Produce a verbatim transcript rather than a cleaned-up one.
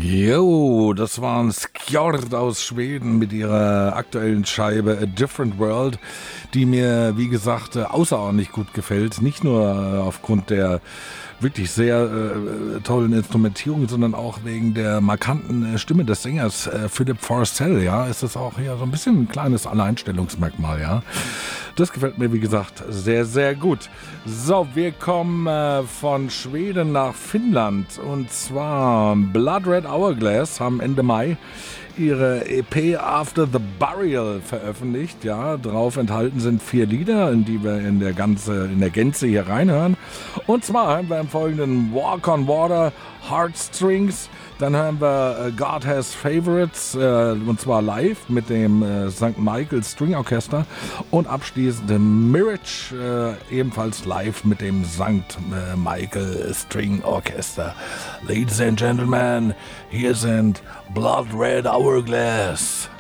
Jo, das waren Skjord aus Schweden mit ihrer aktuellen Scheibe A Different World, die mir, wie gesagt, außerordentlich gut gefällt. Nicht nur aufgrund der wirklich sehr äh, tollen Instrumentierung, sondern auch wegen der markanten äh, Stimme des Sängers äh, Philip Forsell, ja, ist das auch hier so ein bisschen ein kleines Alleinstellungsmerkmal, ja. Das gefällt mir, wie gesagt, sehr, sehr gut. So, wir kommen äh, von Schweden nach Finnland und zwar Blood Red Hourglass haben Ende Mai ihre E P After the Burial veröffentlicht. Ja, drauf enthalten sind vier Lieder, in die wir in der, ganze, in der Gänze hier reinhören. Und zwar hören wir im Folgenden Walk on Water, Heartstrings, dann hören wir äh, God Has Favorites, äh, und zwar live mit dem äh, Sankt Michael String Orchester und abschließend Mirage, äh, ebenfalls live mit dem Sankt äh, Michael String Orchester. Ladies and Gentlemen, hier sind Blood Red Hourglass.